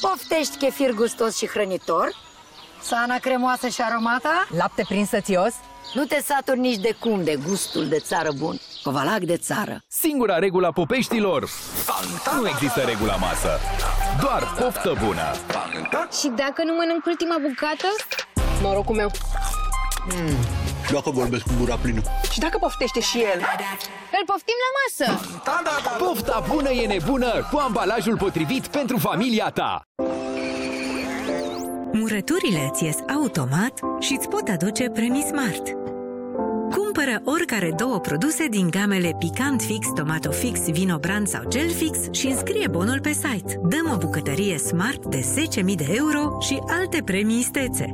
Poftești chefir gustos și hrănitor? Sana cremoasă și aromată? Lapte prins sățios? Nu te saturi nici de cum de gustul de țară bun. Covalac de țară. Singura regulă a Popeștilor: nu există regula masă, doar poftă bună. Și dacă nu mănânc ultima bucată? Norocul meu. Dacă vorbesc cu gura plină. Și dacă poftește și el? Îl poftim la masă! Pofta bună e nebună cu ambalajul potrivit pentru familia ta. Murăturile ți ies automat și îți pot aduce premii Smart. Cumpără oricare două produse din gamele Picant Fix, Tomato Fix, Vino Brand sau Gel Fix și înscrie bonul pe site. Dăm o bucătărie Smart de 10.000 de euro și alte premii istețe.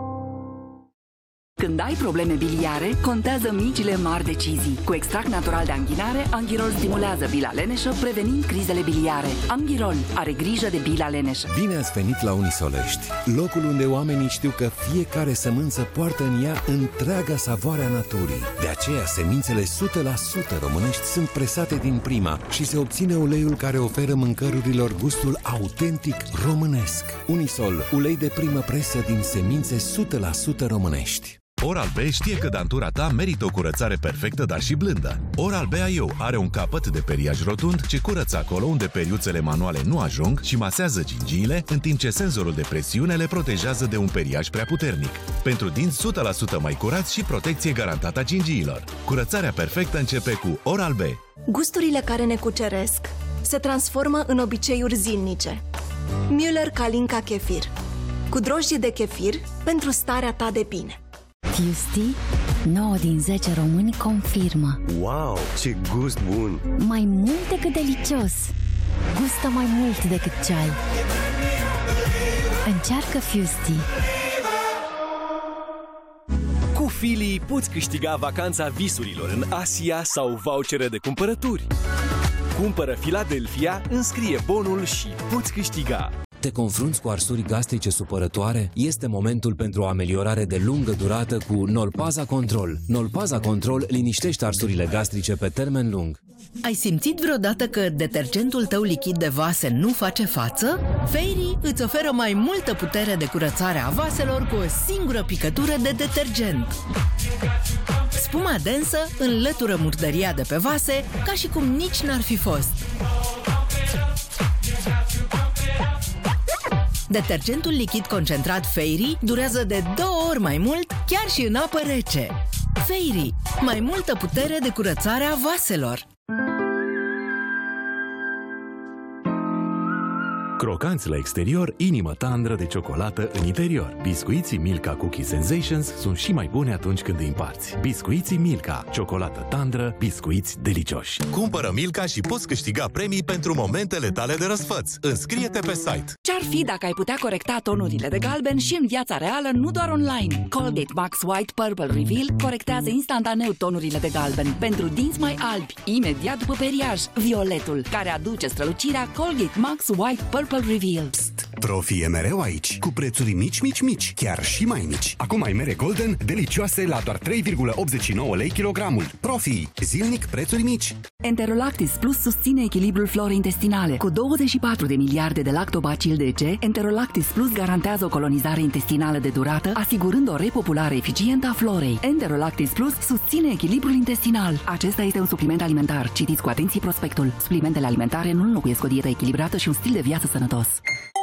Când ai probleme biliare, contează micile mari decizii. Cu extract natural de anghinare, Anghirol stimulează bila leneșă, prevenind crizele biliare. Anghirol are grijă de bila leneșă. Bine ați venit la Unisolești, locul unde oamenii știu că fiecare sămânță poartă în ea întreaga savoare a naturii. De aceea, semințele 100% românești sunt presate din prima și se obține uleiul care oferă mâncărurilor gustul autentic românesc. Unisol, ulei de primă presă din semințe 100% românești. Oral-B știe că dantura ta merită o curățare perfectă, dar și blândă. Oral-B IO are un capăt de periaj rotund ce curăță acolo unde periuțele manuale nu ajung și masează gingiile, în timp ce senzorul de presiune le protejează de un periaj prea puternic. Pentru dinți 100% mai curați și protecție garantată a gingiilor. Curățarea perfectă începe cu Oral-B. Gusturile care ne cuceresc se transformă în obiceiuri zilnice. Müller Kalinka Kefir, cu drojdie de kefir pentru starea ta de bine. Tuesday, 9 din 10 români confirmă. Wow, ce gust bun! Mai mult decât delicios. Gustă mai mult decât ceai. Încearcă Fusti. Cu Fili poți câștiga vacanța visurilor în Asia sau vouchere de cumpărături. Cumpără Philadelphia, înscrie bonul și poți câștiga. Te confrunți cu arsuri gastrice supărătoare? Este momentul pentru o ameliorare de lungă durată cu Nolpaza Control. Nolpaza Control liniștește arsurile gastrice pe termen lung. Ai simțit vreodată că detergentul tău lichid de vase nu face față? Fairy îți oferă mai multă putere de curățare a vaselor cu o singură picătură de detergent. Spuma densă înlătură murdăria de pe vase ca și cum nici n-ar fi fost. Detergentul lichid concentrat Fairy durează de 2 ori mai mult, chiar și în apă rece. Fairy, mai multă putere de curățare a vaselor. Crocanți la exterior, inimă tandră de ciocolată în interior. Biscuiții Milka Cookie Sensations sunt și mai bune atunci când îi împarți. Biscuiții Milka, ciocolată tandră, biscuiți delicioși. Cumpără Milka și poți câștiga premii pentru momentele tale de răsfăț. Înscrie-te pe site. Ce-ar fi dacă ai putea corecta tonurile de galben și în viața reală, nu doar online? Colgate Max White Purple Reveal corectează instantaneu tonurile de galben pentru dinți mai albi, imediat după periaj. Violetul, care aduce strălucirea Colgate Max White Purple Reveal. Psst! Profi e mereu aici, cu prețuri mici, chiar și mai mici. Acum ai mere Golden, delicioase la doar 3,89 lei kilogramul. Profi, zilnic prețuri mici. Enterolactis Plus susține echilibrul florei intestinale. Cu 24 de miliarde de lactobacil DC, Enterolactis Plus garantează o colonizare intestinală de durată, asigurând o repopulare eficientă a florei. Enterolactis Plus susține echilibrul intestinal. Acesta este un supliment alimentar. Citiți cu atenție prospectul. Suplimentele alimentare nu înlocuiesc o dietă echilibrată și un stil de viață sănătos.